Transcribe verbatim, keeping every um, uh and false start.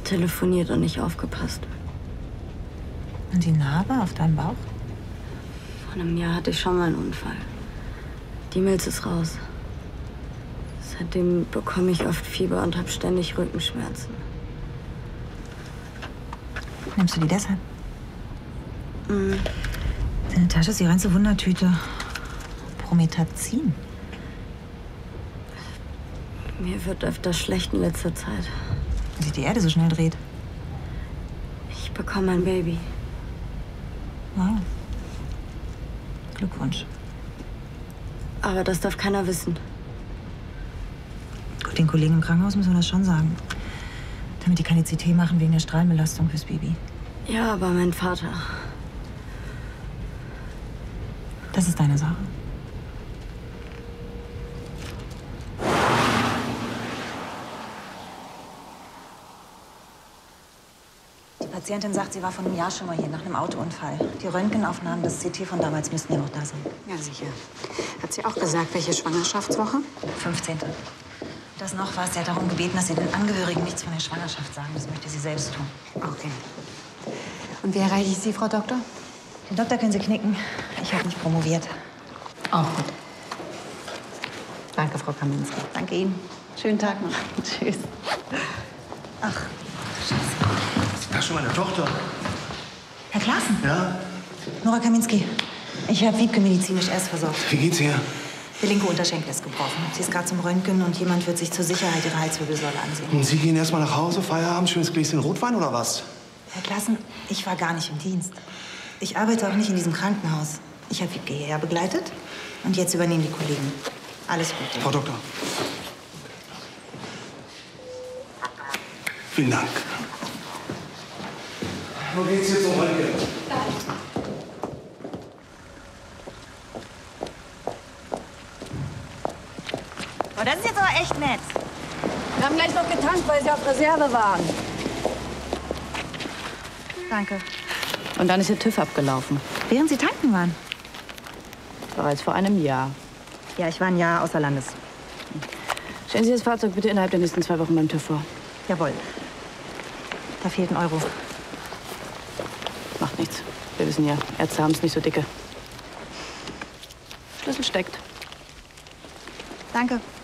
telefoniert und nicht aufgepasst. Und die Narbe auf deinem Bauch? Vor einem Jahr hatte ich schon mal einen Unfall. Die Milz ist raus. Seitdem bekomme ich oft Fieber und habe ständig Rückenschmerzen. Nimmst du die deshalb? Mhm. Deine Tasche ist die reinste Wundertüte. Promethazin. Mir wird öfter schlecht in letzter Zeit. Wenn sich die Erde so schnell dreht. Ich bekomme ein Baby. Wow. Glückwunsch. Aber das darf keiner wissen. Gut, den Kollegen im Krankenhaus müssen wir das schon sagen. Damit die keine C T machen wegen der Strahlenbelastung fürs Baby. Ja, aber mein Vater. Das ist deine Sache. Die Patientin sagt, sie war vor einem Jahr schon mal hier, nach einem Autounfall. Die Röntgenaufnahmen, das C T von damals müssten ja auch da sein. Ja, sicher. Hat sie auch gesagt, welche Schwangerschaftswoche? fünfzehnte Das noch was. Sie hat darum gebeten, dass sie den Angehörigen nichts von der Schwangerschaft sagen. Das möchte sie selbst tun. Okay. Und wie erreiche ich Sie, Frau Doktor? Den Doktor können Sie knicken. Ich habe nicht promoviert. Auch gut. Danke, Frau Kaminski. Danke Ihnen. Schönen Tag noch. Tschüss. Ach, Das ist schon meine Tochter. Herr Klaassen? Ja? Nora Kaminski. Ich habe Wiebke medizinisch erst versorgt. Wie geht's ihr? Der linke Unterschenkel ist gebrochen. Sie ist gerade zum Röntgen und jemand wird sich zur Sicherheit ihre Halswirbelsäule ansehen. Und Sie gehen erst mal nach Hause, Feierabend, schönes Gläschen Rotwein oder was? Herr Klaassen, ich war gar nicht im Dienst. Ich arbeite auch nicht in diesem Krankenhaus. Ich habe Wiebke hierher begleitet und jetzt übernehmen die Kollegen. Alles Gute. Frau Doktor. Vielen Dank. Wo geht's jetzt zum Röntgen? Oh, das ist jetzt aber echt nett. Wir haben gleich noch getankt, weil Sie auf Reserve waren. Danke. Und dann ist Ihr TÜV abgelaufen. Während Sie tanken waren? Bereits vor einem Jahr. Ja, ich war ein Jahr außer Landes. Stellen Sie das Fahrzeug bitte innerhalb der nächsten zwei Wochen beim TÜV vor. Jawohl. Da fehlt ein Euro. Macht nichts. Wir wissen ja, Ärzte haben es nicht so dicke. Schlüssel steckt. Danke.